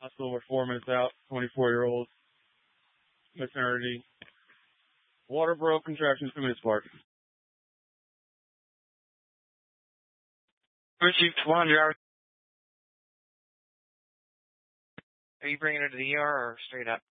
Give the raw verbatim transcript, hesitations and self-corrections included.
Hospital, we're four minutes out, twenty-four-year-old. Maternity. Water broke, contractions, two minutes apart. Receive one hundred hours. Are you bringing her to the E R or straight up?